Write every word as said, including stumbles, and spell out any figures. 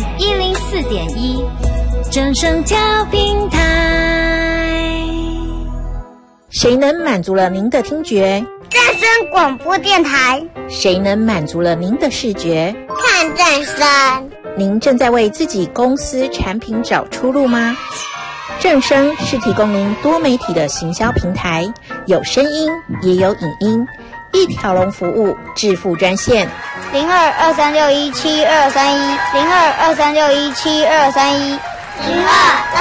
一零四点一，正声调频台。 谁能满足了您的听觉？ 正声广播电台。 谁能满足了您的视觉？ 看正声。 您正在为自己公司产品找出路吗？正声是提供您多媒体的行销平台，有声音也有影音，一条龙服务，致富专线零二二三六一七二三一零二二三六一七二三一零二二